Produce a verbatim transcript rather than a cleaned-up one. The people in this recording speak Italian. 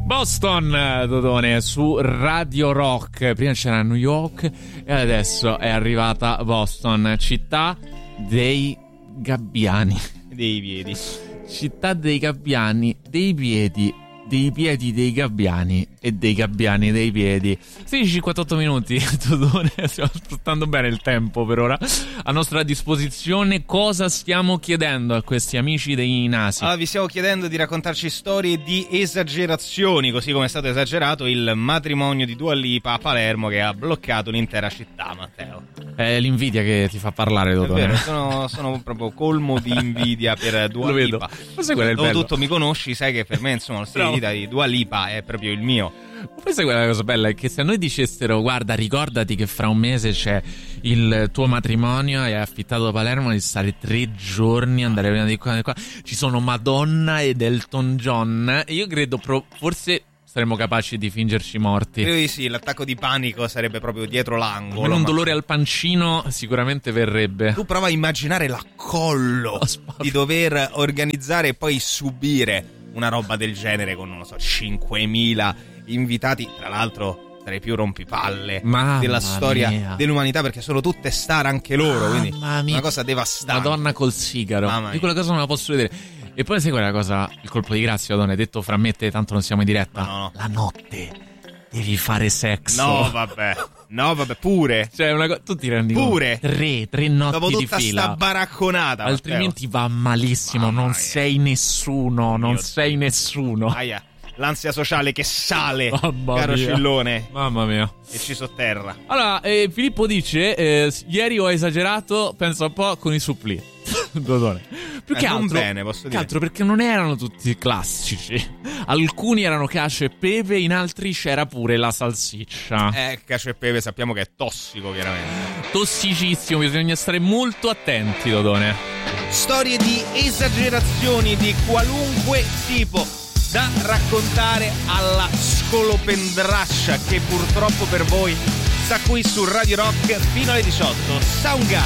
Boston, Dodone, su Radio Rock. Prima c'era New York e adesso è arrivata Boston, città dei gabbiani. Dei piedi. Città dei gabbiani, dei piedi, dei piedi dei gabbiani e dei gabbiani dei piedi. sedici e cinquantotto minuti, Dodone, stiamo sfruttando bene il tempo per ora a nostra disposizione. Cosa stiamo chiedendo a questi amici dei nasi? Allora, vi stiamo chiedendo di raccontarci storie di esagerazioni, così come è stato esagerato il matrimonio di Dua Lipa a Palermo che ha bloccato l'intera città, Matteo. È l'invidia che ti fa parlare, Dodone. È vero, sono, sono proprio colmo di invidia per Dua Lo vedo. Lipa. Ma sai qual è il bello? Dopotutto mi conosci, sai che per me insomma lo stile di vita di Dua Lipa è proprio il mio. Ma poi sai quella cosa bella? È che se a noi dicessero guarda, ricordati che fra un mese c'è il tuo matrimonio e hai affittato Palermo, di stare tre giorni, andare prima di qua e di qua, ci sono Madonna ed Elton John, e io credo pro- forse saremmo capaci di fingerci morti. Credo di sì, l'attacco di panico sarebbe proprio dietro l'angolo. Ma un ma... dolore al pancino sicuramente verrebbe. Tu prova a immaginare l'accollo Oh, di dover organizzare e poi subire una roba del genere con, non lo so, cinquemila invitati, tra l'altro tra i più rompipalle Mamma della storia mia. dell'umanità, perché sono tutte star anche loro, quindi Mamma mia. una cosa devastante. Madonna col sigaro. Mamma Io quella cosa non la posso vedere. E poi sai quella cosa, il colpo di grazia, Donna, detto fra me e te, tanto non siamo in diretta. No. La notte devi fare sesso. No, vabbè. No, vabbè, pure. Cioè, una cosa, tu ti rendi Pure. conto? Tre, tre notti Dopo di tutta fila. sta baracconata, Altrimenti va malissimo. Mamma non mia. sei nessuno. Non Mio sei nessuno. Aia, l'ansia sociale che sale, Mamma caro mia. Cillone, Mamma mia. e ci sotterra. Allora, eh, Filippo dice: eh, ieri ho esagerato, penso un po' con i supplì. Dodone. Più Eh, che non altro, bene, posso che dire. altro perché non erano tutti classici. Alcuni erano cacio e pepe, in altri c'era pure la salsiccia. Eh, cacio e pepe sappiamo che è tossico, chiaramente. Tossicissimo, bisogna stare molto attenti, Dodone. Storie di esagerazioni di qualunque tipo da raccontare alla scolopendrascia che purtroppo per voi sta qui su Radio Rock fino alle diciotto. Soundgarden.